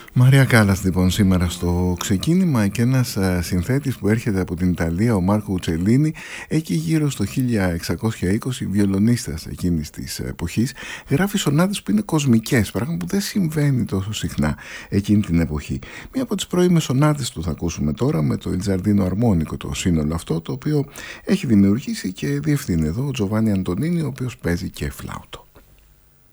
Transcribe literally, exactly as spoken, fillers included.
Μαρία Κάλλας λοιπόν σήμερα στο ξεκίνημα, και ένας συνθέτης που έρχεται από την Ιταλία, ο Μάρκο Ουτσελίνι, εκεί γύρω στο χίλια εξακόσια είκοσι, βιολονίστας εκείνης της εποχής, γράφει σονάτες που είναι κοσμικές, πράγμα που δεν συμβαίνει τόσο συχνά εκείνη την εποχή. Μία από τις πρώιμες σονάτες του θα ακούσουμε τώρα, με το Il Giardino Armonico, το σύνολο αυτό, το οποίο έχει δημιουργήσει και διευθύνει εδώ ο Τζοβάνι Αντωνίνι, ο οποίος παίζει και φλάουτο.